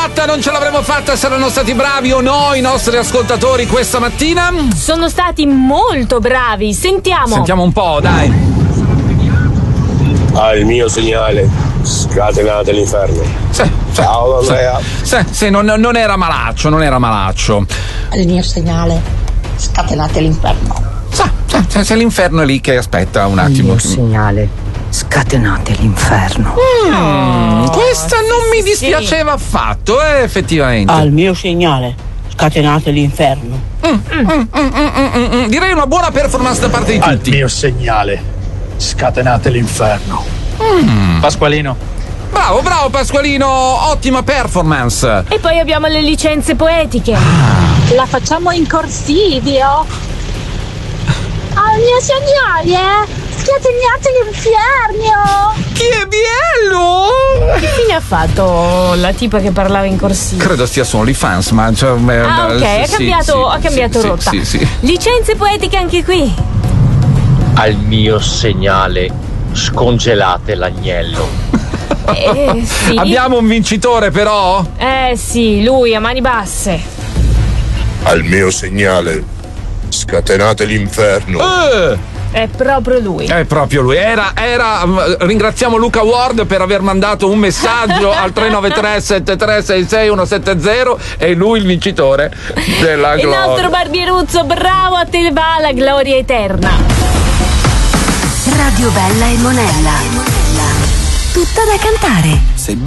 fatta, non ce l'avremmo fatta, saranno stati bravi o no i nostri ascoltatori questa mattina? Sono stati molto bravi, sentiamo. Sentiamo un po', dai. Al mio segnale, scatenate l'inferno. Ciao Andrea. Sì, non era malaccio, non era malaccio. Al mio segnale, scatenate l'inferno. Se l'inferno è lì che aspetta un attimo. Il mio segnale, scatenate l'inferno. Questa non mi dispiaceva affatto, effettivamente. Al mio segnale, scatenate l'inferno. Direi una buona performance da parte di tutti. Al mio segnale, scatenate l'inferno. Pasqualino. Bravo Pasqualino, ottima performance. E poi abbiamo le licenze poetiche. La facciamo in corsivio. Al mio segnale, scatenate l'inferno. Che bello! Che fine ha fatto la tipa che parlava in corsivo? Credo stia su OnlyFans, ma ok, ha cambiato rotta. Sì. Licenze poetiche anche qui. Al mio segnale, scongelate l'agnello. Sì. Abbiamo un vincitore però? Sì, lui a mani basse. Al mio segnale, scatenate l'inferno. È proprio lui. Ringraziamo Luca Ward per aver mandato un messaggio al 393 7366 170 e lui il vincitore della gloria. Il nostro Barbieruzzo, bravo, a te va la gloria eterna. Radio Bella e Monella. Tutta da cantare.